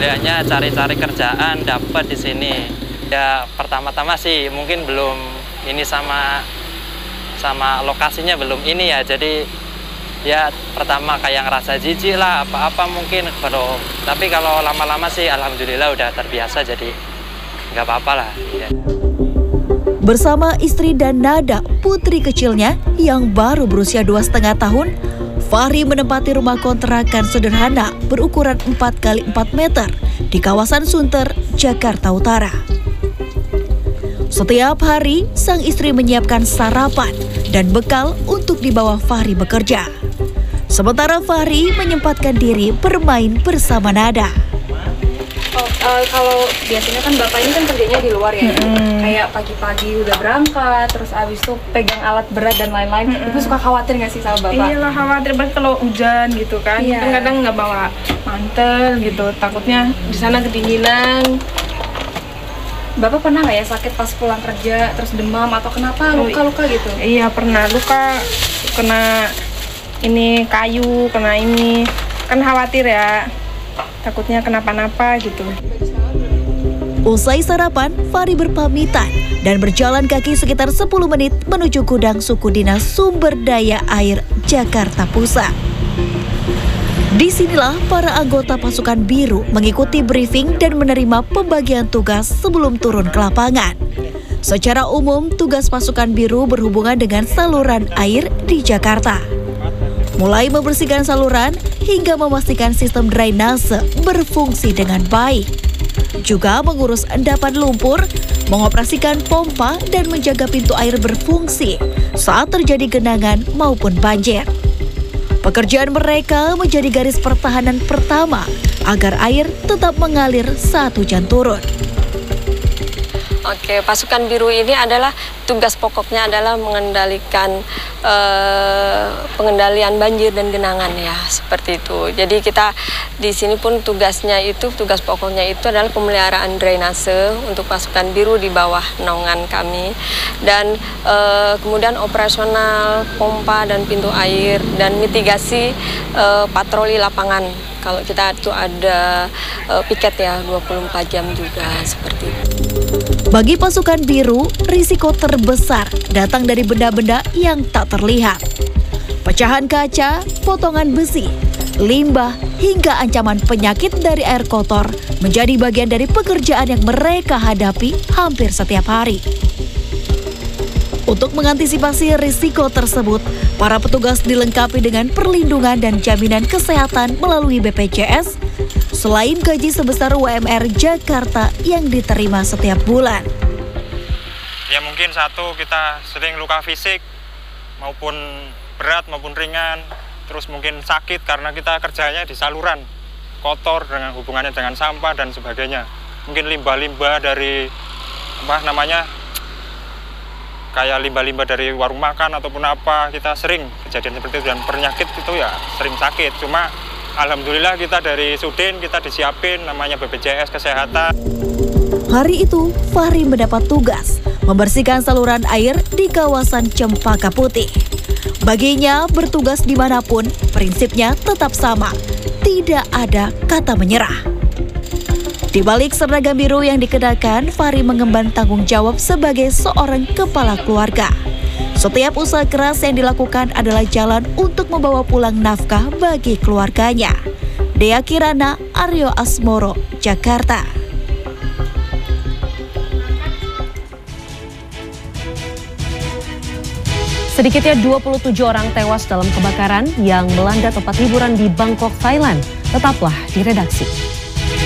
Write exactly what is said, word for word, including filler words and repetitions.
lihatnya cari-cari kerjaan dapat di sini. Ya pertama-tama sih mungkin belum ini sama sama lokasinya belum ini ya. Jadi ya pertama kayak ngerasa jijik lah apa-apa mungkin kalau tapi kalau lama-lama sih alhamdulillah udah terbiasa jadi nggak apa-apa lah. Ya. Bersama istri dan Nada, putri kecilnya yang baru berusia dua setengah tahun, Fahri menempati rumah kontrakan sederhana berukuran empat kali empat meter di kawasan Sunter, Jakarta Utara. Setiap hari, sang istri menyiapkan sarapan dan bekal untuk dibawa Fahri bekerja. Sementara Fahri menyempatkan diri bermain bersama Nada. Oh, uh, kalau biasanya kan bapak ini kan kerjanya di luar ya, hmm. kayak pagi-pagi udah berangkat, terus abis itu pegang alat berat dan lain-lain. Hmm. Ibu suka khawatir nggak sih sama bapak? Iyalah khawatir banget kalau hujan gitu kan. Iya. Kadang nggak bawa mantel gitu, takutnya di sana kedinginan. Bapak pernah nggak ya sakit pas pulang kerja, terus demam atau kenapa luka-luka gitu? Iya pernah, luka kena ini kayu, kena ini, kan khawatir ya, takutnya kenapa-napa gitu. Usai sarapan, Fahri berpamitan dan berjalan kaki sekitar sepuluh menit menuju gudang suku dinas sumber daya air Jakarta Pusat. Disinilah para anggota pasukan biru mengikuti briefing dan menerima pembagian tugas sebelum turun ke lapangan. Secara umum, tugas pasukan biru berhubungan dengan saluran air di Jakarta. Mulai membersihkan saluran hingga memastikan sistem drainase berfungsi dengan baik. Juga mengurus endapan lumpur, mengoperasikan pompa dan menjaga pintu air berfungsi saat terjadi genangan maupun banjir. Pekerjaan mereka menjadi garis pertahanan pertama agar air tetap mengalir saat hujan turun. Oke, pasukan biru ini adalah tugas pokoknya adalah mengendalikan eh, pengendalian banjir dan genangan ya, seperti itu. Jadi kita di sini pun tugasnya itu, tugas pokoknya itu adalah pemeliharaan drainase untuk pasukan biru di bawah naungan kami. Dan eh, kemudian operasional pompa dan pintu air dan mitigasi eh, patroli lapangan. Kalau kita itu ada uh, piket ya dua puluh empat jam juga seperti itu. Bagi pasukan biru, risiko terbesar datang dari benda-benda yang tak terlihat. Pecahan kaca, potongan besi, limbah, hingga ancaman penyakit dari air kotor menjadi bagian dari pekerjaan yang mereka hadapi hampir setiap hari. Untuk mengantisipasi risiko tersebut, para petugas dilengkapi dengan perlindungan dan jaminan kesehatan melalui B P J S, selain gaji sebesar U M R Jakarta yang diterima setiap bulan. Ya mungkin satu, kita sering luka fisik, maupun berat maupun ringan, terus mungkin sakit karena kita kerjanya di saluran, kotor dengan hubungannya dengan sampah dan sebagainya. Mungkin limbah-limbah dari, apa namanya, kayak limbah-limbah dari warung makan ataupun apa, kita sering kejadian seperti itu. Dan penyakit itu ya sering sakit, cuma alhamdulillah kita dari Sudin kita disiapin namanya B P J S kesehatan. Hari itu Fahri mendapat tugas membersihkan saluran air di kawasan Cempaka Putih. Baginya bertugas dimanapun prinsipnya tetap sama, tidak ada kata menyerah. Di balik seragam biru yang dikenakan, Fahri mengemban tanggung jawab sebagai seorang kepala keluarga. Setiap usaha keras yang dilakukan adalah jalan untuk membawa pulang nafkah bagi keluarganya. Dea Kirana, Aryo Asmoro, Jakarta. Sedikitnya dua puluh tujuh orang tewas dalam kebakaran yang melanda tempat hiburan di Bangkok, Thailand. Tetaplah di redaksi.